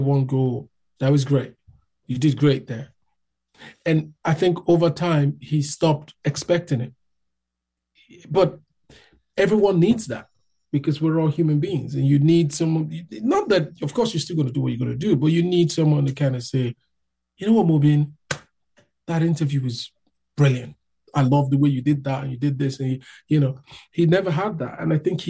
one goal. That was great. You did great there. And I think over time, he stopped expecting it. But everyone needs that because we're all human beings. And you need someone, not that, of course, you're still going to do what you're going to do, but you need someone to kind of say, you know what, Mobin, that interview was brilliant. I love the way you did that and you did this. And, he never had that. And I think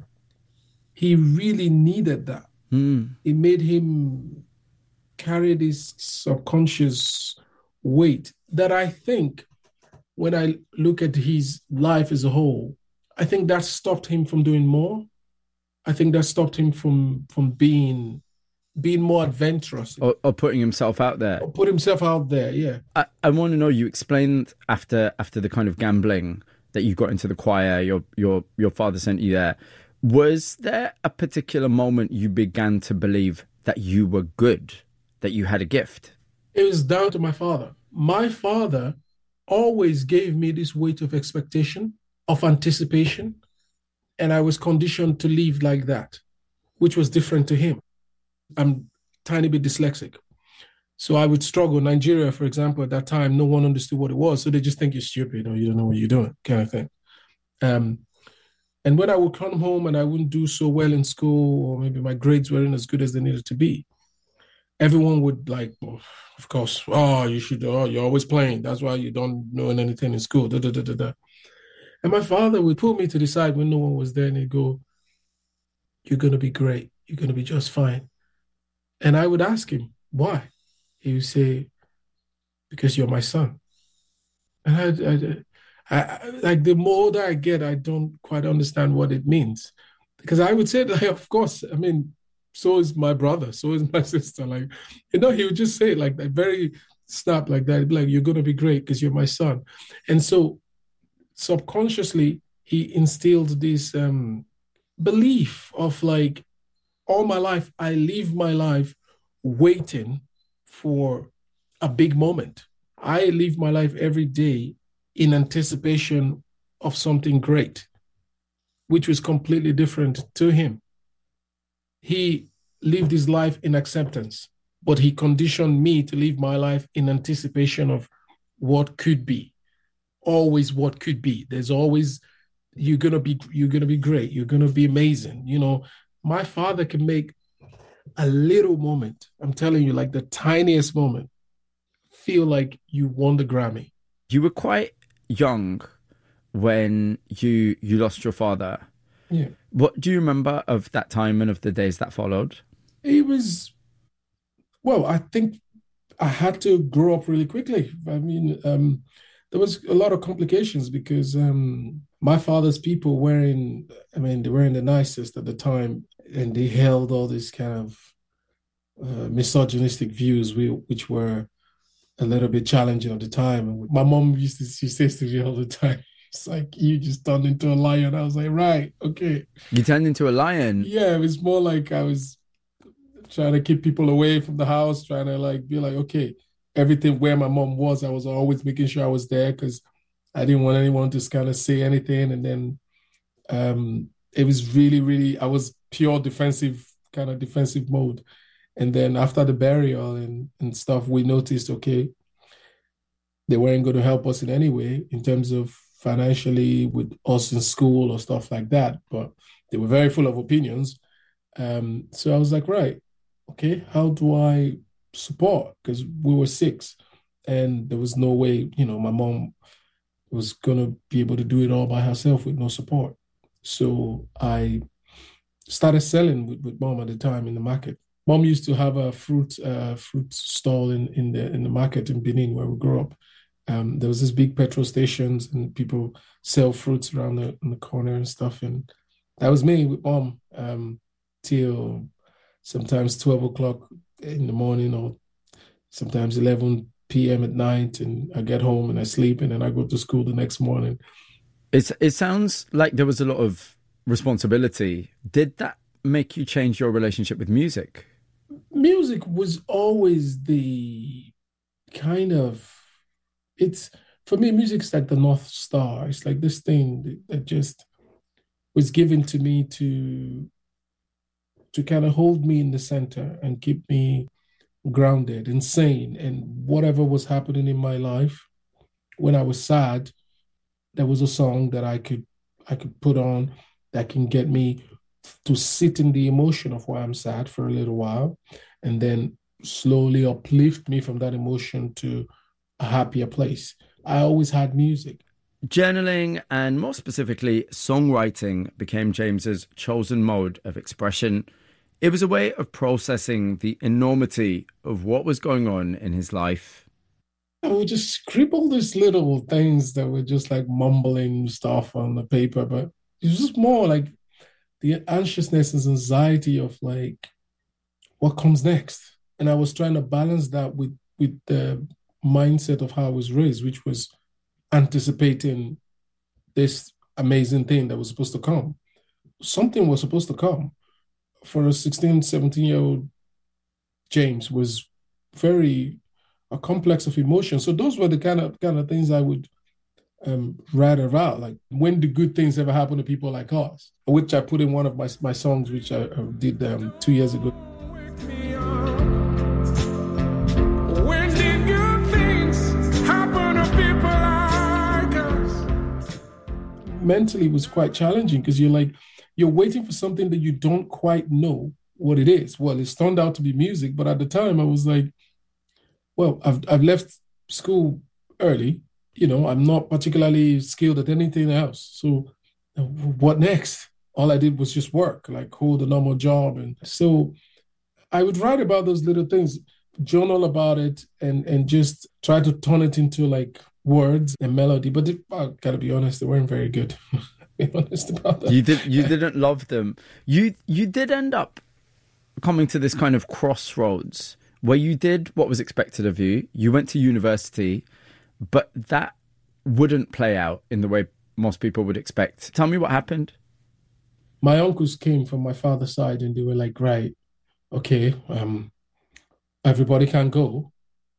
he really needed that. Mm. It made him carry this subconscious weight that I think when I look at his life as a whole, I think that stopped him from doing more. I think that stopped him from being more adventurous, Or putting himself out there. or put himself out there. Yeah, I want to know, you explained after the kind of gambling that you got into the choir, your father sent you there. Was there a particular moment you began to believe that you were good, that you had a gift? it was down to my father. My father always gave me this weight of expectation, of anticipation, and I was conditioned to live like that, which was different to him. I'm tiny bit dyslexic. So I would struggle. Nigeria, for example, at that time, no one understood what it was. So they just think you're stupid or you don't know what you're doing, kind of thing. Um, and when I would come home and I wouldn't do so well in school, or maybe my grades weren't as good as they needed to be, everyone would like, oh, of course, oh, you should, oh, you're always playing. That's why you don't know anything in school. Da, da, da, da, da. And my father would pull me to the side when no one was there and he'd go, you're going to be great. You're going to be just fine. And I would ask him, why? He would say, because you're my son. And like the more older I get, I don't quite understand what it means. Because I would say, like, of course, I mean, so is my brother, so is my sister. Like, he would just say it like that, very snap like that. He'd be like, you're going to be great because you're my son. And so subconsciously, he instilled this belief of like, all my life, I live my life waiting for a big moment. I live my life every day in anticipation of something great, which was completely different to him. He lived his life in acceptance, but he conditioned me to live my life in anticipation of what could be, always what could be. There's always you're gonna be great, you're gonna be amazing. My father can make a little moment, I'm telling you, like the tiniest moment, feel like you won the Grammy. You were quite young when you lost your father. Yeah. What do you remember of that time and of the days that followed? It was, well, I think I had to grow up really quickly. I mean, there was a lot of complications because my father's people I mean, they weren't the nicest at the time, and they held all these kind of misogynistic views, which were a little bit challenging at the time. And my mom she says to me all the time, it's like, you just turned into a lion. I was like, right, okay. You turned into a lion. Yeah, it was more like I was trying to keep people away from the house, trying to like be like, okay, everything where my mom was, I was always making sure I was there because I didn't want anyone to kind of say anything. And then it was really, really, I was pure defensive, kind of defensive mode. And then after the burial and stuff, we noticed, okay, they weren't going to help us in any way in terms of financially with us in school or stuff like that. But they were very full of opinions. So I was like, right, okay, how do I support? Because we were six and there was no way, my mom was going to be able to do it all by herself with no support. So I started selling with mom at the time in the market. Mom used to have a fruit stall in the market in Benin where we grew up. There was this big petrol stations and people sell fruits around in the corner and stuff. And that was me with mom till sometimes 12 o'clock in the morning or sometimes 11 p.m. at night. And I get home and I sleep and then I go to school the next morning. It sounds like there was a lot of responsibility. Did that make you change your relationship with music? Music was always the kind of, it's, for me, music's like the North Star. It's like this thing that just was given to me to to kind of hold me in the center and keep me grounded and sane. And whatever was happening in my life, when I was sad, there was a song that I could put on that can get me to sit in the emotion of why I'm sad for a little while, and then slowly uplift me from that emotion to a happier place. I always had music. Journaling, and more specifically, songwriting, became James's chosen mode of expression. It was a way of processing the enormity of what was going on in his life. I would just scribble these little things that were just like mumbling stuff on the paper, but it was just more like the anxiousness and anxiety of like what comes next. And I was trying to balance that with the mindset of how I was raised, which was anticipating this amazing thing that was supposed to come. Something was supposed to come. For a 16, 17-year-old, James was very a complex of emotions. So those were the kind of things I would write about, like when the good things ever happen to people like us, which I put in one of my songs, which I did 2 years ago. When did good things happen to people like us? Mentally, it was quite challenging because you're waiting for something that you don't quite know what it is. Well, it's turned out to be music, but at the time I was like, well, I've left school early. I'm not particularly skilled at anything else. So what next? All I did was just work, like hold a normal job. And so I would write about those little things, journal about it, and just try to turn it into like words and melody. But I gotta be honest, they weren't very good. Be honest about that. You didn't love them. You did end up coming to this kind of crossroads where you did what was expected of you. You went to university, but that wouldn't play out in the way most people would expect. Tell me what happened. My uncles came from my father's side and they were like, right, okay, everybody can go.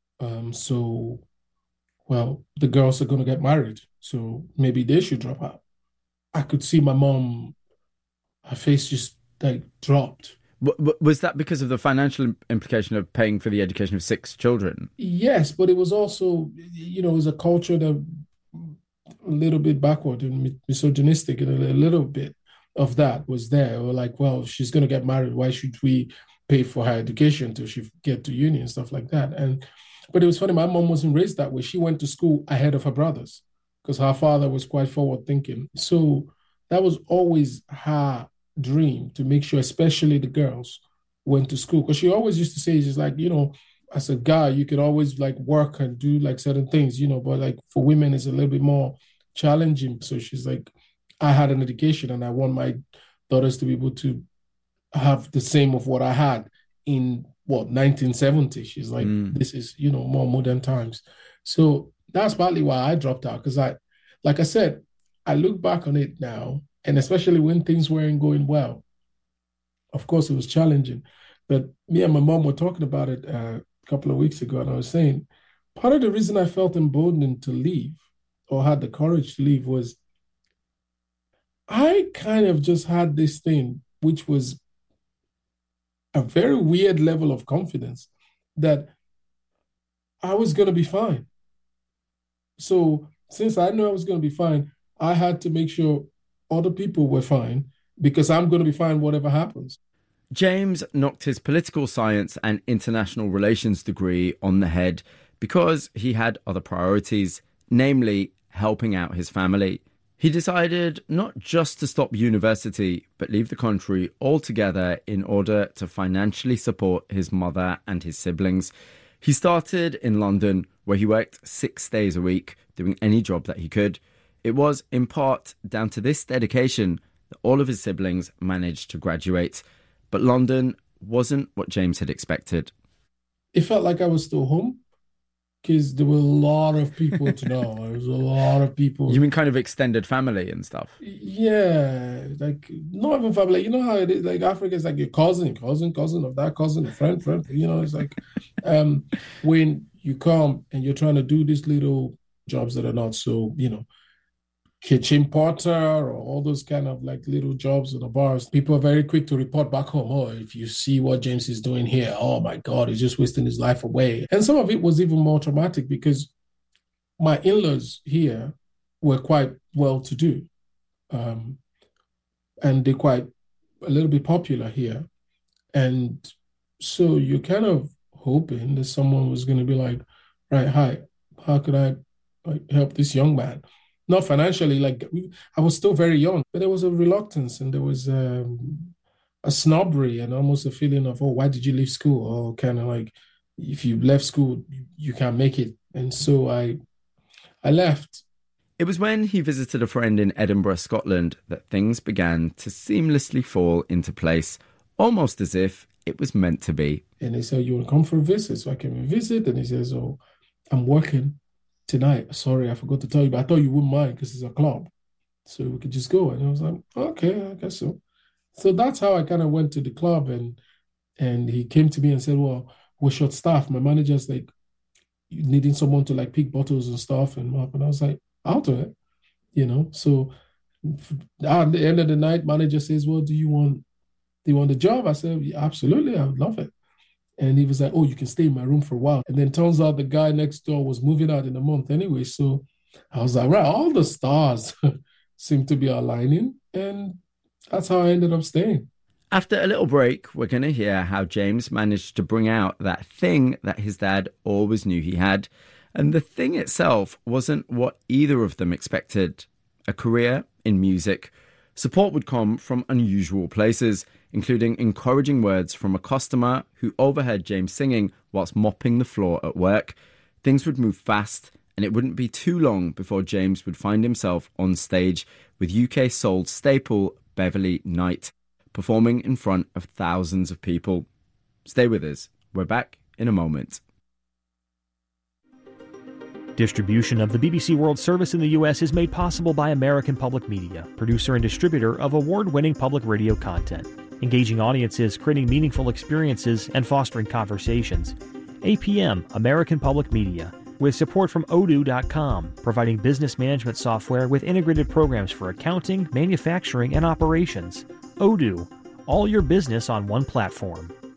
So, well, the girls are going to get married. So maybe they should drop out. I could see my mom, her face just like dropped. Was that because of the financial implication of paying for the education of 6 children? Yes, but it was also, it was a culture that a little bit backward and misogynistic, and a little bit of that was there. Or like, well, she's going to get married. Why should we pay for her education till she get to uni and stuff like that? But it was funny. My mom wasn't raised that way. She went to school ahead of her brothers because her father was quite forward thinking. So that was always her dream, to make sure, especially the girls, went to school. Because she always used to say, she's like, as a guy, you could always like work and do like certain things, but like for women, it's a little bit more challenging. So she's like, I had an education and I want my daughters to be able to have the same of what I had in 1970. She's like, this is, more modern times. So that's partly why I dropped out. Because like I said, I look back on it now, and especially when things weren't going well, of course, it was challenging. But me and my mom were talking about it a couple of weeks ago, and I was saying, part of the reason I felt emboldened to leave or had the courage to leave was I kind of just had this thing, which was a very weird level of confidence that I was going to be fine. So since I knew I was going to be fine, I had to make sure other people were fine because I'm going to be fine whatever happens. James knocked his political science and international relations degree on the head because he had other priorities, namely helping out his family. He decided not just to stop university, but leave the country altogether in order to financially support his mother and his siblings. He started in London, where he worked 6 days a week, doing any job that he could. It was, in part, down to this dedication that all of his siblings managed to graduate. But London wasn't what James had expected. It felt like I was still home because there were a lot of people to know. There was a lot of people. You mean kind of extended family and stuff? Yeah, like not even family. You know how it is? Like Africa is like your cousin of that cousin, a friend. It's like when you come and you're trying to do these little jobs that are not so, kitchen porter or all those kind of like little jobs in the bars, people are very quick to report back home. Oh, if you see what James is doing here, oh my God, he's just wasting his life away. And some of it was even more traumatic because my in-laws here were quite well to do. And they're quite a little bit popular here. And so you're kind of hoping that someone was going to be like, right, hi, how could I help this young man? Not financially, like I was still very young, but there was a reluctance and there was a snobbery and almost a feeling of, oh, why did you leave school? Or kind of like, if you left school, you can't make it. And so I left. It was when he visited a friend in Edinburgh, Scotland, that things began to seamlessly fall into place, almost as if it was meant to be. And they said, you want to come for a visit? So I came and visit. And he says, oh, I'm working tonight. Sorry, I forgot to tell you, but I thought you wouldn't mind because it's a club. So we could just go. And I was like, okay, I guess so. So that's how I kind of went to the club. And he came to me and said, well, we're short staffed. My manager's like needing someone to like pick bottles and stuff and mop. And I was like, I'll do it, So at the end of the night, manager says, well, do you want the job? I said, yeah, absolutely, I would love it. And he was like, oh, you can stay in my room for a while. And then turns out the guy next door was moving out in a month anyway. So I was like, right, all the stars seem to be aligning. And that's how I ended up staying. After a little break, we're going to hear how James managed to bring out that thing that his dad always knew he had. And the thing itself wasn't what either of them expected. A career in music. Support would come from unusual places, including encouraging words from a customer who overheard James singing whilst mopping the floor at work. Things would move fast, and it wouldn't be too long before James would find himself on stage with UK soul staple Beverly Knight, performing in front of thousands of people. Stay with us. We're back in a moment. Distribution of the BBC World Service in the U.S. is made possible by American Public Media, producer and distributor of award-winning public radio content, engaging audiences, creating meaningful experiences, and fostering conversations. APM, American Public Media, with support from Odoo.com, providing business management software with integrated programs for accounting, manufacturing, and operations. Odoo, all your business on one platform.